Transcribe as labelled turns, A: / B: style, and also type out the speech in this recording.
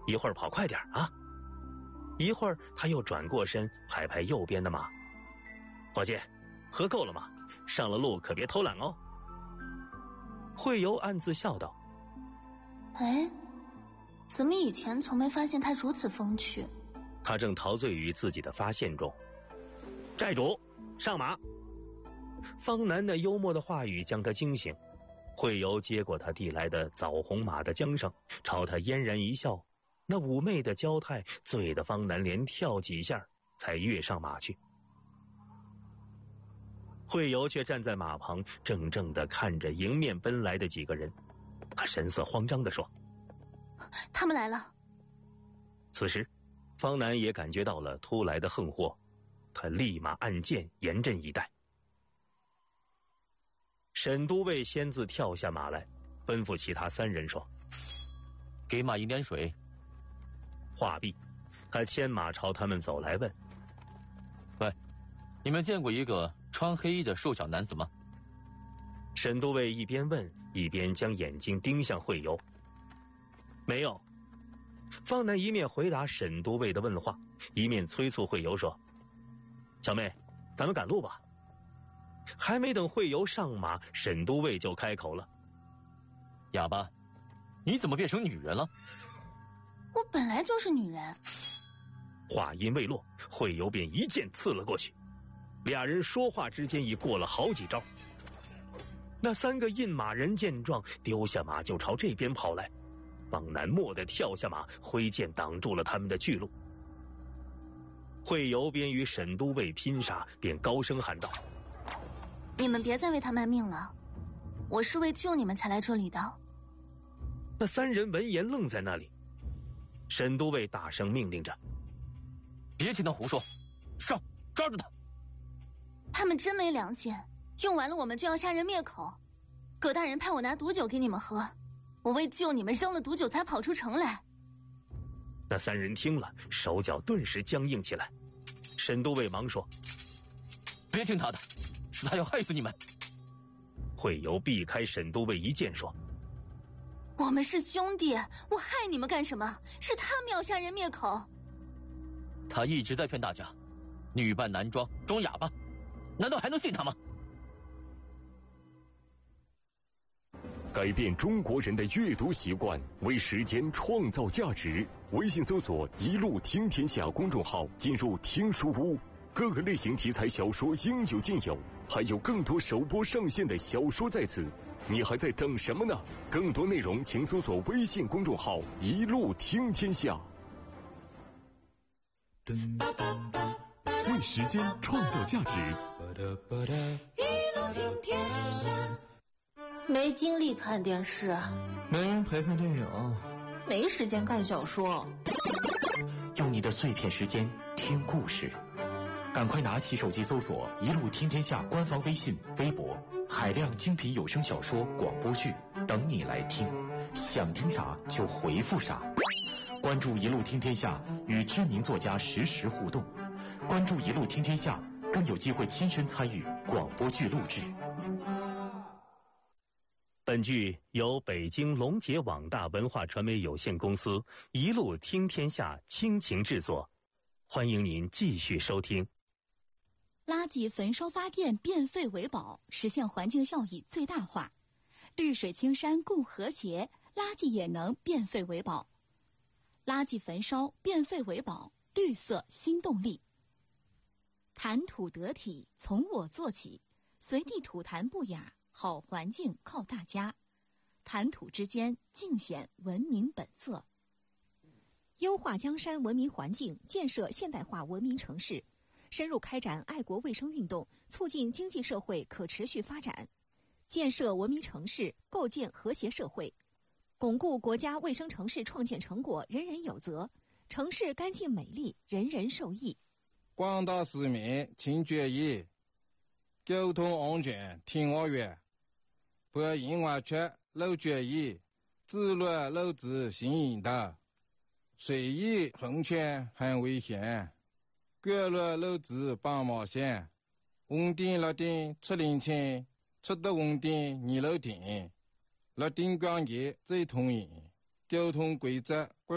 A: 一会儿跑快点啊！一会儿他又转过身拍拍右边的马。伙计，喝够了吗？上了路可别偷懒哦。惠游暗自笑道：
B: 哎，怎么以前从没发现他如此风趣？
A: 他正陶醉于自己的发现中。寨主，上马！方南那幽默的话语将他惊醒。惠游接过他递来的枣红马的缰绳，朝他嫣然一笑，那妩媚的娇态醉得方南连跳几下才跃上马去。惠游却站在马旁，怔怔地看着迎面奔来的几个人，他神色慌张地说：
B: 他们来了。
A: 此时方南也感觉到了突来的横祸，他立马按剑严阵以待。沈都尉先自跳下马来，吩咐其他3人说：
C: 给马饮点水。
A: 话毕，他牵马朝他们走来问：
C: 喂，你们见过一个穿黑衣的瘦小男子吗？
A: 沈都尉一边问一边将眼睛盯向惠游。没有。方南一面回答沈都尉的问话，一面催促惠游说：小妹，咱们赶路吧。还没等惠游上马，沈都尉就开口了：
C: 哑巴，你怎么变成女人了？
B: 我本来就是女人。
A: 话音未落，惠游便一剑刺了过去。俩人说话之间已过了好几招。那3个印马人见状，丢下马就朝这边跑来。方南蓦地跳下马，挥剑挡住了他们的去路。惠游边与沈都尉拼杀，便高声喊道：
B: 你们别再为他卖命了，我是为救你们才来这里的。
A: 那3人闻言愣在那里。沈都尉大声命令着：
C: 别听他胡说，上，抓住他！
B: 他们真没良心，用完了我们就要杀人灭口。葛大人派我拿毒酒给你们喝，我为救你们扔了毒酒才跑出城来。
A: 那3人听了，手脚顿时僵硬起来。沈都尉忙说：
C: 别听他的，是他要害死你们。
A: 惠游避开沈都尉一剑说：
B: 我们是兄弟，我害你们干什么？是他们要杀人灭口。
C: 他一直在骗大家，女扮男装，装哑巴，难道还能信他吗？
D: 改变中国人的阅读习惯，为时间创造价值。微信搜索“一路听天下”公众号，进入听书屋，各个类型题材小说应有尽有，还有更多首播上线的小说在此，你还在等什么呢？更多内容请搜索微信公众号“一路听天下”。为时间创造价值，
E: 一路听天下。
F: 没精力看电视，
G: 没人陪看电影，
F: 没时间看小说。
H: 用你的碎片时间听故事，赶快拿起手机搜索“一路听天下”官方微信、微博，海量精品有声小说、广播剧等你来听，想听啥就回复啥。关注“一路听天下”，与知名作家实时互动。关注“一路听天下”，更有机会亲身参与广播剧录制。
A: 本剧由北京龙杰网大文化传媒有限公司一路听天下倾情制作，欢迎您继续收听。
I: 垃圾焚烧发电变废为宝，实现环境效益最大化。绿水青山共和谐，垃圾也能变废为宝。垃圾焚烧变废为宝，绿色新动力。谈吐得体，从我做起，随地吐痰不雅，好环境靠大家。谈吐之间尽显文明本色。优化江山文明环境，建设现代化文明城市，深入开展爱国卫生运动，促进经济社会可持续发展，建设文明城市，构建和谐社会，巩固国家卫生城市创建成果人人有责，城市干净美丽，人人受益。
J: 广大市民请注意，交通安全听我话，不因为缺漏注意，自乱漏子行引导，随意横穿很危险，过路漏子帮忙线，红灯绿灯出零钱，出的红灯你漏停，绿灯光节最通行，交通规则